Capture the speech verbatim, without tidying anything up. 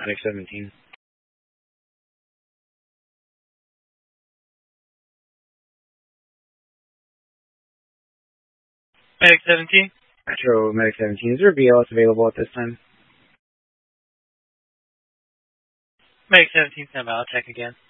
Medic seventeen. Medic seventeen. Metro Medic seventeen. Is there a B L S available at this time? Medic seventeen, stand by. I'll check again.